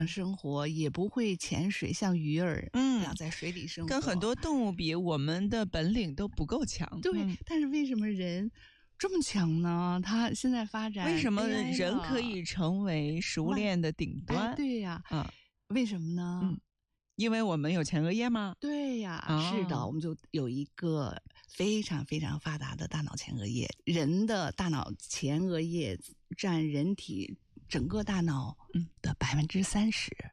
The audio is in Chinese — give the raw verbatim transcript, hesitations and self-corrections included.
生活，也不会潜水，像鱼儿这样在水里生活。 跟很多动物比，我们的本领都不够强。 对，嗯、但是为什么人这么强呢？他现在发展 A I 了， 为什么人可以成为食物链的顶端？ 哎、对呀、 啊， 为什么呢？ 嗯，因为我们有前额叶吗？ 对呀、 哦， 是的，我们就有一个非常非常发达的大脑前额叶。人的大脑前额叶占人体整个大脑的百分之三十。